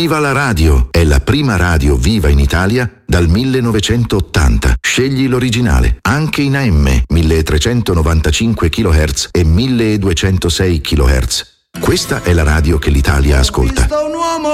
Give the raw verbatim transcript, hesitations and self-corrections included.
Viva la radio! È la prima radio viva in Italia dal millenovecentottanta. Scegli l'originale, anche in A M, milletrecentonovantacinque chilohertz e milleduecentosei chilohertz. Questa è la radio che l'Italia ascolta.